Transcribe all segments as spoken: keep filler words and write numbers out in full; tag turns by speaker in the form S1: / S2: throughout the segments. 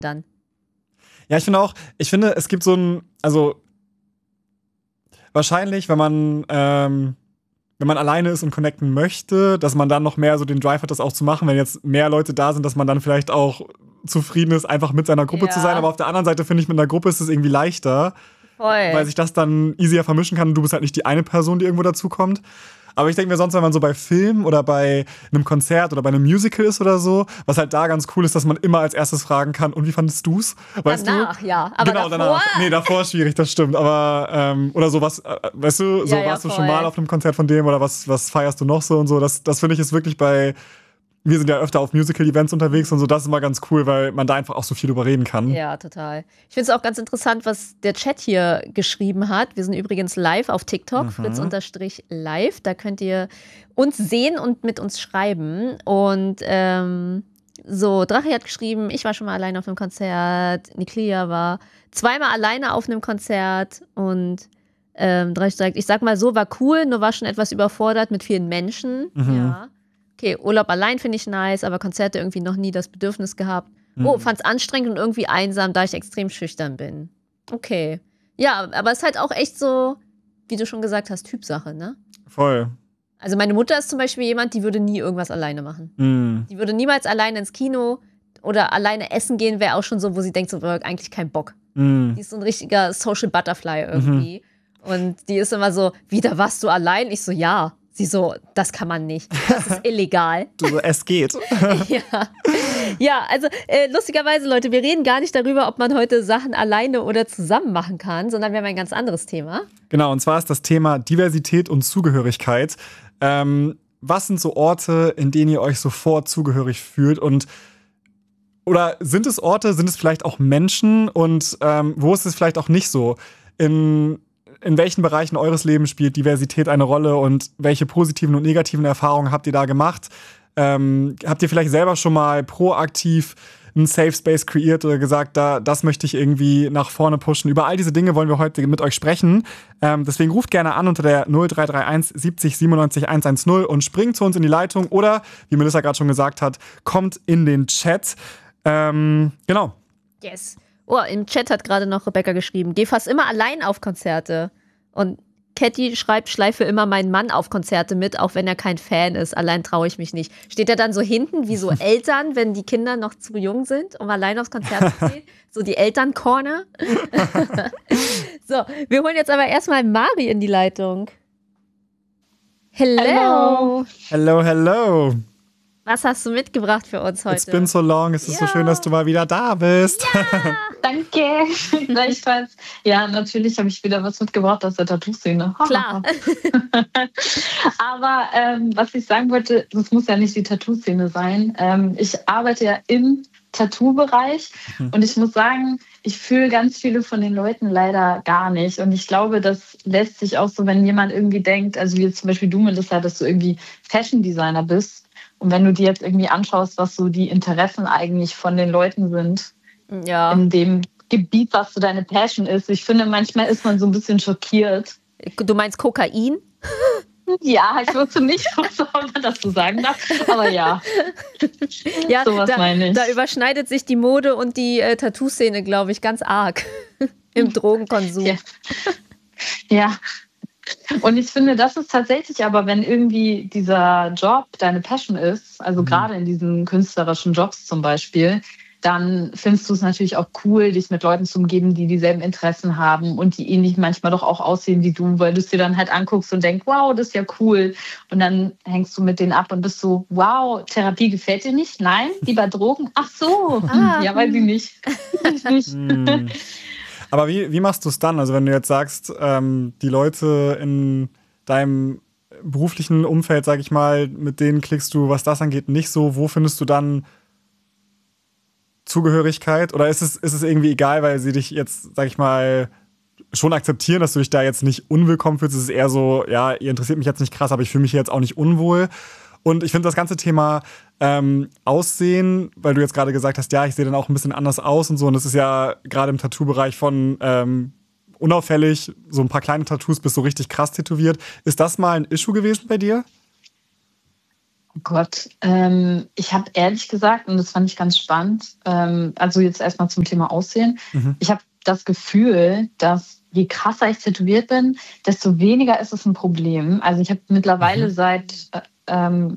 S1: dann.
S2: Ja, ich finde auch, ich finde, es gibt so ein, also wahrscheinlich, wenn man, ähm, wenn man alleine ist und connecten möchte, dass man dann noch mehr so den Drive hat, das auch zu machen, wenn jetzt mehr Leute da sind, dass man dann vielleicht auch zufrieden ist, einfach mit seiner Gruppe
S1: Ja.
S2: zu sein. Aber auf der anderen Seite finde ich, mit einer Gruppe ist es irgendwie leichter,
S1: Voll.
S2: weil sich das dann easier vermischen kann und du bist halt nicht die eine Person, die irgendwo dazukommt. Aber ich denke mir sonst, wenn man so bei Filmen oder bei einem Konzert oder bei einem Musical ist oder so, was halt da ganz cool ist, dass man immer als erstes fragen kann, und wie fandest du's? Weißt
S1: danach,
S2: du?
S1: ja. Aber
S2: genau,
S1: davor?
S2: danach. Nee, davor schwierig, das stimmt. Aber, ähm, oder sowas, äh, weißt du, so
S1: Ja, ja,
S2: warst du
S1: voll.
S2: schon mal auf einem Konzert von dem oder was, was feierst du noch so und so. Das, das finde ich ist wirklich bei, wir sind ja öfter auf Musical-Events unterwegs und so, das ist immer ganz cool, weil man da einfach auch so viel drüber reden kann.
S1: Ja, total. Ich finde es auch ganz interessant, was der Chat hier geschrieben hat. Wir sind übrigens live auf TikTok,
S2: Mhm.
S1: Fritz-live. Da könnt ihr uns sehen und mit uns schreiben. Und ähm, so, Drache hat geschrieben, ich war schon mal alleine auf einem Konzert. Niklia war zweimal alleine auf einem Konzert. Und ähm, Drache sagt, ich sag mal so, war cool, nur war schon etwas überfordert mit vielen Menschen.
S2: Mhm.
S1: Ja. Okay, Urlaub allein finde ich nice, aber Konzerte irgendwie noch nie das Bedürfnis gehabt.
S2: Mhm.
S1: Oh, fand's anstrengend und irgendwie einsam, da ich extrem schüchtern bin. Okay. Ja, aber es ist halt auch echt so, wie du schon gesagt hast, Typsache, ne?
S2: Voll.
S1: Also meine Mutter ist zum Beispiel jemand, die würde nie irgendwas alleine machen.
S2: Mhm.
S1: Die würde niemals alleine ins Kino oder alleine essen gehen, wäre auch schon so, wo sie denkt, so, eigentlich kein Bock.
S2: Mhm.
S1: Die ist so ein richtiger Social Butterfly irgendwie. Mhm. Und die ist immer so, wieder warst du allein? Ich so, ja. Sie so, das kann man nicht. Das ist illegal.
S2: Du so, es geht.
S1: ja. ja, also äh, lustigerweise, Leute, wir reden gar nicht darüber, ob man heute Sachen alleine oder zusammen machen kann, sondern wir haben ein ganz anderes Thema.
S2: Genau, und zwar ist das Thema Diversität und Zugehörigkeit. Ähm, was sind so Orte, in denen ihr euch sofort zugehörig fühlt? Und oder sind es Orte, sind es vielleicht auch Menschen? Und ähm, wo ist es vielleicht auch nicht so? In In welchen Bereichen eures Lebens spielt Diversität eine Rolle und welche positiven und negativen Erfahrungen habt ihr da gemacht? Ähm, habt ihr vielleicht selber schon mal proaktiv einen Safe Space kreiert oder gesagt, da, das möchte ich irgendwie nach vorne pushen? Über all diese Dinge wollen wir heute mit euch sprechen. Ähm, deswegen ruft gerne an unter der null drei drei eins siebzig siebenundneunzig hundertzehn und springt zu uns in die Leitung oder, wie Melissa gerade schon gesagt hat, kommt in den Chat. Ähm, genau.
S1: Yes. Oh, im Chat hat gerade noch Rebecca geschrieben, geh fast immer allein auf Konzerte. Und Catty schreibt, schleife immer meinen Mann auf Konzerte mit, auch wenn er kein Fan ist. Allein traue ich mich nicht. Steht er dann so hinten wie so Eltern, wenn die Kinder noch zu jung sind, um allein aufs Konzert zu gehen? So die Eltern-Corner. So, wir holen jetzt aber erstmal Mari in die Leitung. Hello.
S2: Hello, hello.
S1: Was hast du mitgebracht für uns heute?
S2: It's been so long. Es ist
S1: Ja.
S2: so schön, dass du mal wieder da bist.
S1: Ja.
S3: Danke. Gleichfalls. Ja, natürlich habe ich wieder was mitgebracht aus der Tattoo-Szene.
S1: Klar.
S3: Aber ähm, was ich sagen wollte, das muss ja nicht die Tattoo-Szene sein. Ähm, ich arbeite ja im Tattoo-Bereich mhm. und ich muss sagen, ich fühle ganz viele von den Leuten leider gar nicht. Und ich glaube, das lässt sich auch so, wenn jemand irgendwie denkt, also wie jetzt zum Beispiel du, Melissa, dass du irgendwie Fashion-Designer bist. Und wenn du dir jetzt irgendwie anschaust, was so die Interessen eigentlich von den Leuten sind,
S1: ja.
S3: in dem Gebiet, was so deine Passion ist. Ich finde, manchmal ist man so ein bisschen schockiert.
S1: Du meinst Kokain?
S3: Ja, ich wusste nicht, ob man das so sagen darf, aber ja.
S1: Ja,
S3: sowas
S1: da,
S3: meine ich.
S1: Da überschneidet sich die Mode und die äh, Tattoo-Szene, glaube ich, ganz arg im Drogenkonsum.
S3: Ja. ja. Und ich finde, das ist tatsächlich aber, wenn irgendwie dieser Job deine Passion ist, also mhm. gerade in diesen künstlerischen Jobs zum Beispiel, dann findest du es natürlich auch cool, dich mit Leuten zu umgeben, die dieselben Interessen haben und die ähnlich manchmal doch auch aussehen wie du, weil du es dir dann halt anguckst und denkst, wow, das ist ja cool. Und dann hängst du mit denen ab und bist so, wow, Therapie gefällt dir nicht? Nein, lieber Drogen? Ach so, ah. ja, weiß ich nicht. nicht.
S2: Hm. Aber wie, wie machst du es dann? Also wenn du jetzt sagst, ähm, die Leute in deinem beruflichen Umfeld, sag ich mal, mit denen klickst du, was das angeht, nicht so, wo findest du dann Zugehörigkeit? Oder ist es, ist es irgendwie egal, weil sie dich jetzt, sag ich mal, schon akzeptieren, dass du dich da jetzt nicht unwillkommen fühlst? Es ist eher so, ja, ihr interessiert mich jetzt nicht krass, aber ich fühle mich hier jetzt auch nicht unwohl. Und ich finde das ganze Thema ähm, Aussehen, weil du jetzt gerade gesagt hast, ja, ich sehe dann auch ein bisschen anders aus und so. Und das ist ja gerade im Tattoo-Bereich von ähm, unauffällig, so ein paar kleine Tattoos bis so richtig krass tätowiert. Ist das mal ein Issue gewesen bei dir?
S3: Oh Gott, ähm, ich habe ehrlich gesagt, und das fand ich ganz spannend, ähm, also jetzt erstmal zum Thema Aussehen.
S2: Mhm.
S3: Ich habe das Gefühl, dass je krasser ich tätowiert bin, desto weniger ist es ein Problem. Also ich habe mittlerweile
S2: Mhm.
S3: seit äh, ähm,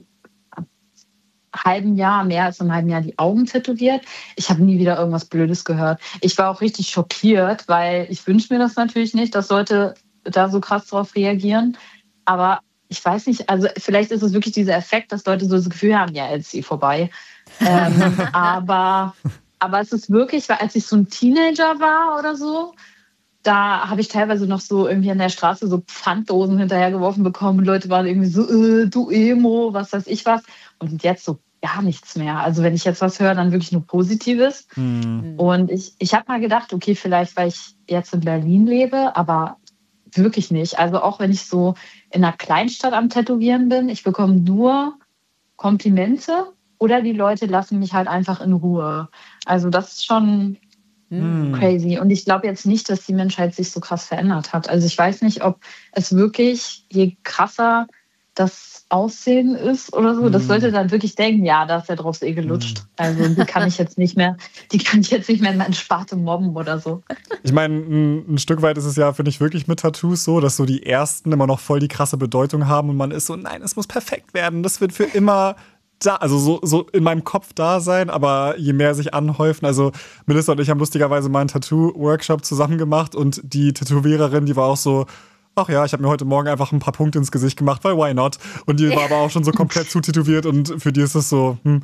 S3: halben Jahr, mehr als einem halben Jahr die Augen tätowiert. Ich habe nie wieder irgendwas Blödes gehört. Ich war auch richtig schockiert, weil ich wünsche mir das natürlich nicht, dass Leute da so krass drauf reagieren. Aber ich weiß nicht, also vielleicht ist es wirklich dieser Effekt, dass Leute so das Gefühl haben, ja, jetzt ist sie vorbei. ähm, aber, aber es ist wirklich, weil als ich so ein Teenager war oder so, da habe ich teilweise noch so irgendwie an der Straße so Pfanddosen hinterhergeworfen bekommen. Und Leute waren irgendwie so, äh, du Emo, was weiß ich was. Und jetzt so gar nichts mehr. Also wenn ich jetzt was höre, dann wirklich nur Positives.
S2: Mhm.
S3: Und ich, ich habe mal gedacht, okay, vielleicht, weil ich jetzt in Berlin lebe, aber wirklich nicht. Also auch wenn ich so in einer Kleinstadt am Tätowieren bin, ich bekomme nur Komplimente oder die Leute lassen mich halt einfach in Ruhe. Also das ist schon
S2: Mhm.
S3: crazy. Und ich glaube jetzt nicht, dass die Menschheit sich so krass verändert hat. Also ich weiß nicht, ob es wirklich, je krasser das Aussehen ist oder so, das
S2: Mhm.
S3: sollte dann wirklich denken, ja, da ist der drauf eh gelutscht.
S2: Mhm.
S3: Also die kann ich jetzt nicht mehr, die kann ich jetzt nicht mehr in meine Sparte mobben oder so.
S2: Ich meine, ein, ein Stück weit ist es ja, finde ich, wirklich mit Tattoos so, dass so die ersten immer noch voll die krasse Bedeutung haben und man ist so, nein, es muss perfekt werden, das wird für immer da, also so, so in meinem Kopf da sein, aber je mehr sich anhäufen, also Melissa und ich haben lustigerweise mal einen Tattoo-Workshop zusammen gemacht und die Tätowiererin, die war auch so, ach ja, ich habe mir heute Morgen einfach ein paar Punkte ins Gesicht gemacht, weil why not? Und die war aber auch schon so komplett zutätowiert und für die ist es so, hm.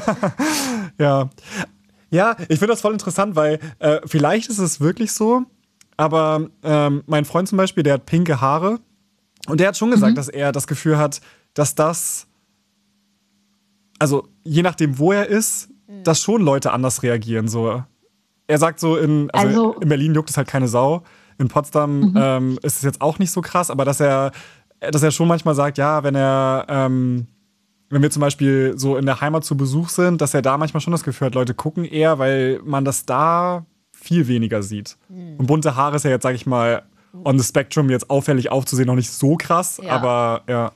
S2: Ja. Ja, ich finde das voll interessant, weil äh, vielleicht ist es wirklich so, aber ähm, mein Freund zum Beispiel, der hat pinke Haare und der hat schon gesagt,
S3: Mhm.
S2: dass er das Gefühl hat, dass das, also je nachdem, wo er ist, dass schon Leute anders reagieren. So. Er sagt so, in, also,
S3: Also-
S2: in Berlin juckt es halt keine Sau, in Potsdam
S3: Mhm.
S2: ähm, ist es jetzt auch nicht so krass, aber dass er, dass er schon manchmal sagt, ja, wenn er ähm, wenn wir zum Beispiel so in der Heimat zu Besuch sind, dass er da manchmal schon das Gefühl hat, Leute gucken eher, weil man das da viel weniger sieht.
S1: Mhm.
S2: Und bunte Haare ist ja jetzt, sag ich mal, on the spectrum jetzt auffällig aufzusehen, noch nicht so krass,
S1: Ja.
S2: aber ja.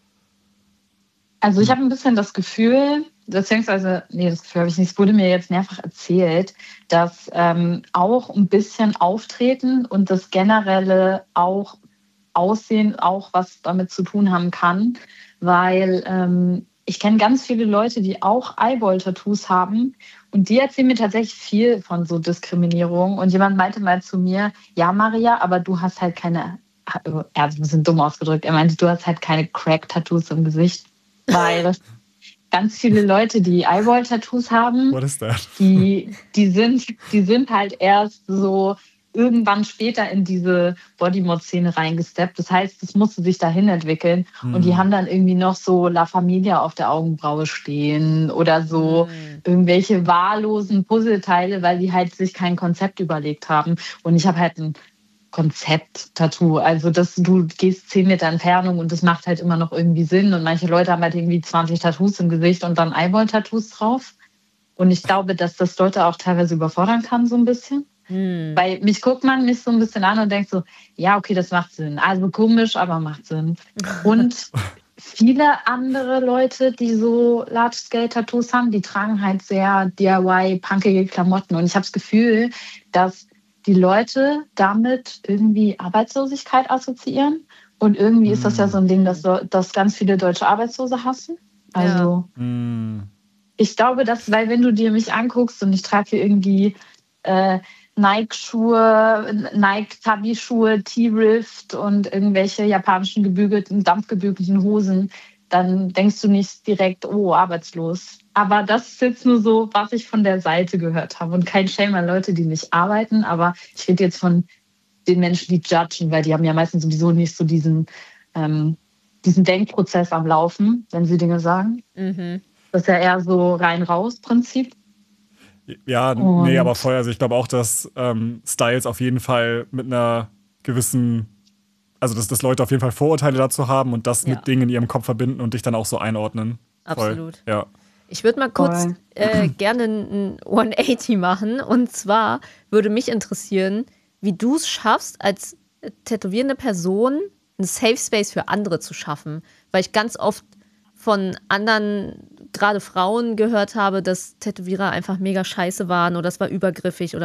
S3: Also ich habe ein bisschen das Gefühl, beziehungsweise, nee, das Gefühl habe ich nicht, es wurde mir jetzt mehrfach erzählt, dass ähm, auch ein bisschen Auftreten und das generelle auch Aussehen auch was damit zu tun haben kann, weil ähm, ich kenne ganz viele Leute, die auch Eyeball-Tattoos haben und die erzählen mir tatsächlich viel von so Diskriminierung und jemand meinte mal zu mir, ja Maria, aber du hast halt keine, er hat ein bisschen dumm ausgedrückt, er meinte, du hast halt keine Crack-Tattoos im Gesicht, weil ganz viele Leute, die Eyeball-Tattoos haben,
S2: What is that?
S3: die, die, sind, die sind halt erst so irgendwann später in diese Bodymod-Szene reingesteppt. Das heißt, es musste sich dahin entwickeln.
S2: Hm.
S3: Und die haben dann irgendwie noch so La Familia auf der Augenbraue stehen oder so
S1: Mhm.
S3: irgendwelche wahllosen Puzzleteile, weil die halt sich kein Konzept überlegt haben. Und ich habe halt ein Konzept-Tattoo. Also das, du gehst zehn Meter Entfernung und das macht halt immer noch irgendwie Sinn. Und manche Leute haben halt irgendwie zwanzig Tattoos im Gesicht und dann Eyeball-Tattoos drauf. Und ich glaube, dass das Leute auch teilweise überfordern kann, so ein bisschen.
S1: Mhm.
S3: Weil mich guckt man mich so ein bisschen an und denkt so, ja, okay, das macht Sinn. Also komisch, aber macht Sinn. Und viele andere Leute, die so Large-Scale-Tattoos haben, die tragen halt sehr D I Y-punkige Klamotten. Und ich habe das Gefühl, dass die Leute damit irgendwie Arbeitslosigkeit assoziieren. Und irgendwie ist das ja so ein Ding, dass, dass ganz viele deutsche Arbeitslose hassen. Also
S2: Hm.
S3: ich glaube, dass, weil wenn du dir mich anguckst und ich trage hier irgendwie äh, Nike-Schuhe, Nike-Tabi-Schuhe, T-Rift und irgendwelche japanischen gebügelten, dampfgebügelten Hosen, dann denkst du nicht direkt, oh, arbeitslos. Aber das ist jetzt nur so, was ich von der Seite gehört habe. Und kein Shame an Leute, die nicht arbeiten, aber ich rede jetzt von den Menschen, die judgen, weil die haben ja meistens sowieso nicht so diesen, ähm, diesen Denkprozess am Laufen, wenn sie Dinge sagen.
S1: Mhm.
S3: Das ist ja eher so rein-raus-Prinzip.
S2: Ja,
S3: Und
S2: nee, aber voll. Also ich glaube auch, dass ähm, Styles auf jeden Fall mit einer gewissen, also dass, dass Leute auf jeden Fall Vorurteile dazu haben und das
S1: Ja.
S2: mit Dingen in ihrem Kopf verbinden und dich dann auch so einordnen. Voll.
S1: Absolut.
S2: Ja.
S1: Ich würde mal kurz
S3: Voll.
S1: äh, gerne ein hundertachtzig machen. Und zwar würde mich interessieren, wie du es schaffst, als tätowierende Person einen Safe Space für andere zu schaffen. Weil ich ganz oft von anderen, gerade Frauen, gehört habe, dass Tätowierer einfach mega scheiße waren oder das war übergriffig oder